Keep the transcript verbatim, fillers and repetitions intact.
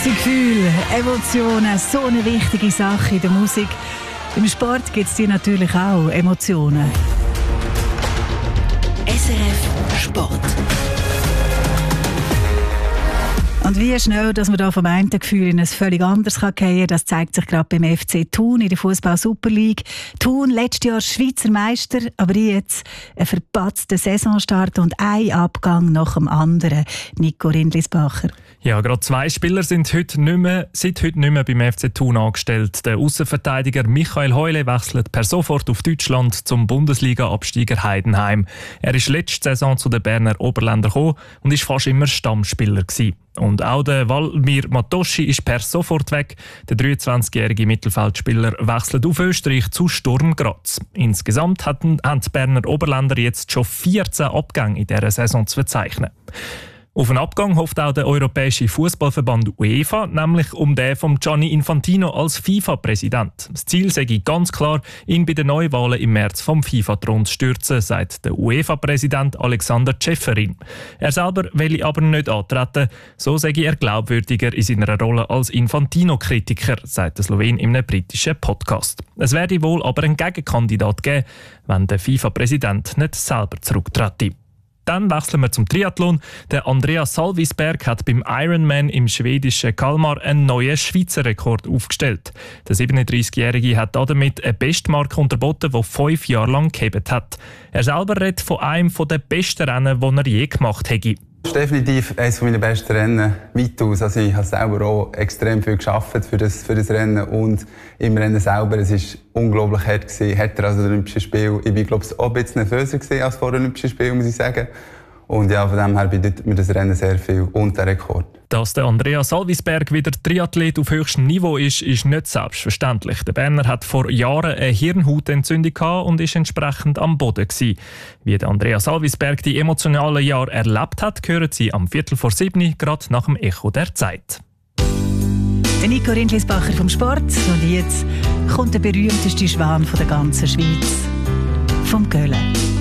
Gefühl, Emotionen, so eine wichtige Sache in der Musik. Im Sport gibt es die natürlich auch, Emotionen. S R F Sport. Und wie schnell, dass man da vom einen Gefühl in ein völlig anderes fallen kann, das zeigt sich gerade beim F C Thun in der Fußball-Super League. Thun, letztes Jahr Schweizer Meister, aber jetzt ein verpatzter Saisonstart und ein Abgang nach dem anderen. Nico Rindlisbacher. Ja, gerade zwei Spieler sind heute nicht mehr, seit heute nicht mehr beim F C Thun angestellt. Der Aussenverteidiger Michael Heule wechselt per sofort auf Deutschland zum Bundesliga-Absteiger Heidenheim. Er ist letzte Saison zu den Berner Oberländern gekommen und ist fast immer Stammspieler gewesen. Und auch der Valmir Matoschi ist per sofort weg. Der dreiundzwanzigjährige Mittelfeldspieler wechselt auf Österreich zu Sturm Graz. Insgesamt hatten, haben die Berner Oberländer jetzt schon vierzehn Abgänge in dieser Saison zu verzeichnen. Auf einen Abgang hofft auch der Europäische Fußballverband UEFA, nämlich um den von Gianni Infantino als FIFA-Präsident. Das Ziel sei ganz klar, ihn bei den Neuwahlen im März vom FIFA-Thron zu stürzen, sagt der UEFA-Präsident Alexander Ceferin. Er selber will aber nicht antreten, so sei er glaubwürdiger in seiner Rolle als Infantino-Kritiker, sagt der Slowen in einem britischen Podcast. Es werde wohl aber einen Gegenkandidat geben, wenn der FIFA-Präsident nicht selber zurücktrete. Dann wechseln wir zum Triathlon. Der Andreas Salvisberg hat beim Ironman im schwedischen Kalmar einen neuen Schweizer Rekord aufgestellt. Der siebenunddreißigjährige hat damit eine Bestmarke unterboten, die fünf Jahre lang gehebt hat. Er selber redet von einem der besten Rennen, die er je gemacht hätte. Das ist definitiv eines meiner besten Rennen, weitaus. Also ich habe selber auch extrem viel gearbeitet für das, für das Rennen und im Rennen selber, es war unglaublich hart gewesen, härter als das Olympische Spiel. Ich war, glaube ich, auch ein bisschen nervöser gewesen als vor dem Olympischen Spiel, muss ich sagen. Und ja, von dem her bedeutet mir das Rennen sehr viel und der Rekord. Dass der Andreas Salvisberg wieder Triathlet auf höchstem Niveau ist, ist nicht selbstverständlich. Der Berner hat vor Jahren eine Hirnhautentzündung gehabt und ist entsprechend am Boden gewesen. Wie der Andreas Salvisberg die emotionalen Jahre erlebt hat, hören Sie am Viertel vor sieben, gerade nach dem Echo der Zeit. Der Nico Rindlisbacher vom Sport. Und jetzt kommt der berühmteste Schwan der ganzen Schweiz. Vom Göhle.